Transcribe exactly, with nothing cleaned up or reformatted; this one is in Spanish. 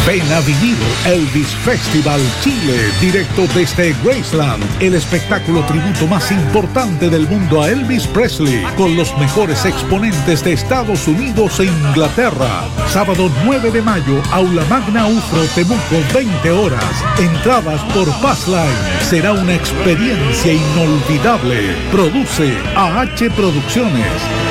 Ven a vivir Elvis Festival Chile, directo desde Graceland, el espectáculo tributo más importante del mundo a Elvis Presley, con los mejores exponentes de Estados Unidos e Inglaterra. Sábado nueve de mayo, Aula Magna Ufro, Temuco, veinte horas. Entradas por Passline. Será una experiencia inolvidable. Produce A H Producciones.